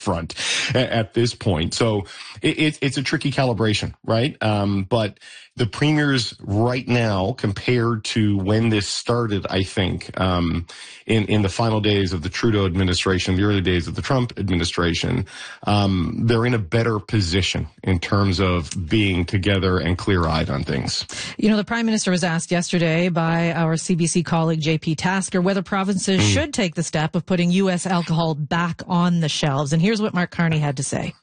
front at this point. So it's a tricky calibration, right? But the premiers right now, compared to when this started, I think, in the final days of the Trudeau administration, the early days of the Trump administration, they're in a better position in terms of being together and clear-eyed on things. You know, the Prime Minister was asked yesterday by our CBC colleague JP Tasker whether provinces should take the step of putting U.S. alcohol back on the shelves. And here's what Mark Carney had to say.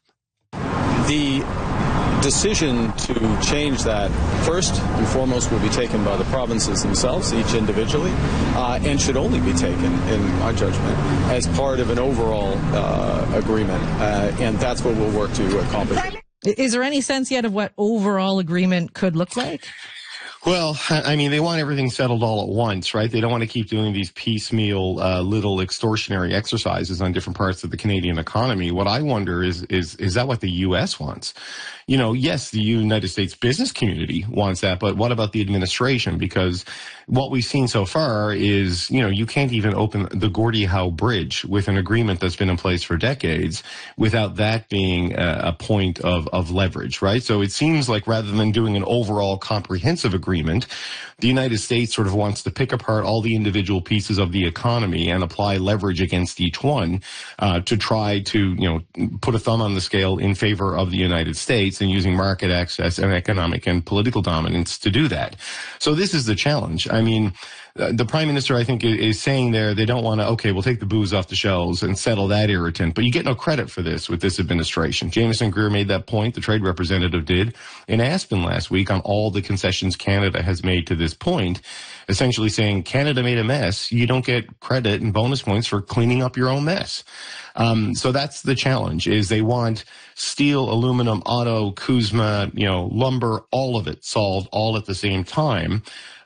The decision to change that, first and foremost, will be taken by the provinces themselves, each individually, and should only be taken, in my judgment, as part of an overall agreement. And that's what we'll work to accomplish. Is there any sense yet of what overall agreement could look like? Well, I mean, they want everything settled all at once, right? They don't want to keep doing these piecemeal little extortionary exercises on different parts of the Canadian economy. What I wonder is that what the U.S. wants? You know, yes, the United States business community wants that, but what about the administration? Because what we've seen so far is, you know, you can't even open the Gordie Howe Bridge with an agreement that's been in place for decades without that being a point of leverage, right? So it seems like rather than doing an overall comprehensive agreement, the United States sort of wants to pick apart all the individual pieces of the economy and apply leverage against each one to try to, you know, put a thumb on the scale in favor of the United States and using market access and economic and political dominance to do that. So this is the challenge. I mean, the Prime Minister, I think, is saying there they don't want to, okay, we'll take the booze off the shelves and settle that irritant. But you get no credit for this with this administration. Jameson Greer made that point, the trade representative did, in Aspen last week on all the concessions Canada has made to this point, essentially saying Canada made a mess. You don't get credit and bonus points for cleaning up your own mess. So that's the challenge, is they want steel, aluminum, auto, CUSMA, you know, lumber, all of it solved all at the same time.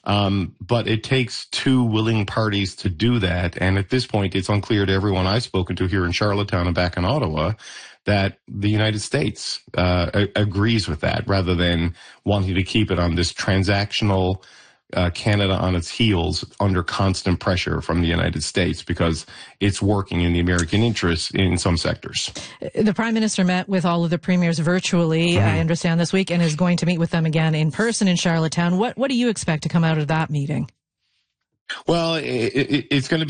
But it takes two willing parties to do that. And at this point, it's unclear to everyone I've spoken to here in Charlottetown and back in Ottawa that the United States agrees with that, rather than wanting to keep it on this transactional Canada on its heels under constant pressure from the United States because it's working in the American interest in some sectors. The Prime Minister met with all of the premiers virtually, I understand, this week, and is going to meet with them again in person in Charlottetown. What do you expect to come out of that meeting? Well, it's going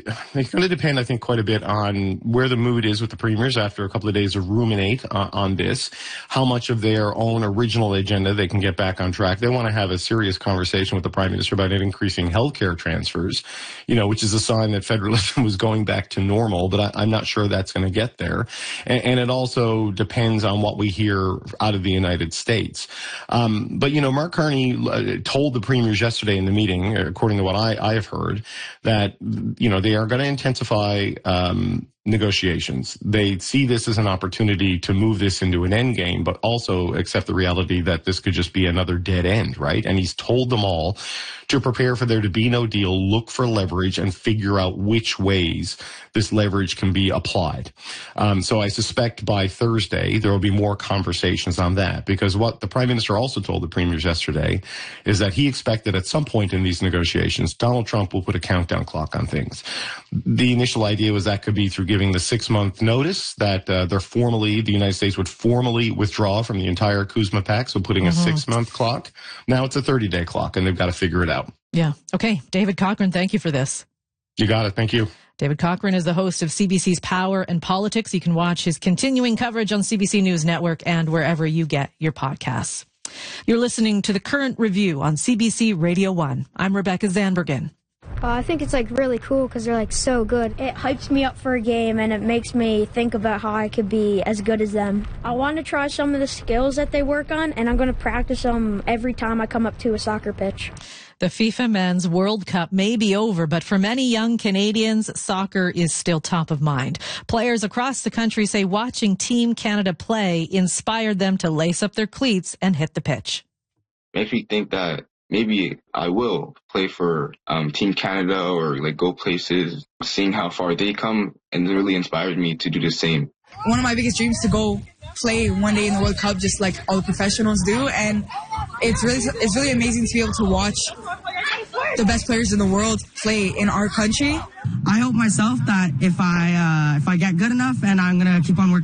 to depend, I think, quite a bit on where the mood is with the premiers after a couple of days of ruminate on this, how much of their own original agenda they can get back on track. They want to have a serious conversation with the Prime Minister about increasing healthcare transfers, you know, which is a sign that federalism was going back to normal, but I'm not sure that's going to get there. And it also depends on what we hear out of the United States. But, you know, Mark Carney told the premiers yesterday in the meeting, according to what I have heard, that, you know, they are going to intensify negotiations. They see this as an opportunity to move this into an end game, but also accept the reality that this could just be another dead end, right? And he's told them all to prepare for there to be no deal, look for leverage, and figure out which ways this leverage can be applied. So I suspect by Thursday there will be more conversations on that, because what the Prime Minister also told the premiers yesterday is that he expected at some point in these negotiations, Donald Trump will put a countdown clock on things. The initial idea was that could be through giving the 6-month notice that the United States would formally withdraw from the entire CUSMA pact, so putting a 6-month clock. Now it's a 30-day clock, and they've got to figure it out. Yeah. Okay. David Cochrane, thank you for this. You got it. Thank you. David Cochrane is the host of CBC's Power and Politics. You can watch his continuing coverage on CBC News Network and wherever you get your podcasts. You're listening to The Current Review on CBC Radio 1. I'm Rebecca Zandbergen. I think it's really cool because they're so good. It hypes me up for a game and it makes me think about how I could be as good as them. I want to try some of the skills that they work on, and I'm going to practice them every time I come up to a soccer pitch. The FIFA Men's World Cup may be over, but for many young Canadians, soccer is still top of mind. Players across the country say watching Team Canada play inspired them to lace up their cleats and hit the pitch. Makes me think that maybe I will play for Team Canada or go places. Seeing how far they come and really inspired me to do the same. One of my biggest dreams to go play one day in the World Cup, just like all the professionals do, and it's really amazing to be able to watch the best players in the world play in our country. I hope myself that if I get good enough and I'm going to keep on working